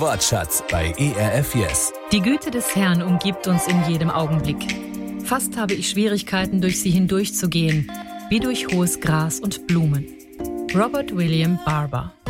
Wortschatz bei ERF Yes. Die Güte des Herrn umgibt uns in jedem Augenblick. Fast habe ich Schwierigkeiten, durch sie hindurchzugehen, wie durch hohes Gras und Blumen. Robert William Barber.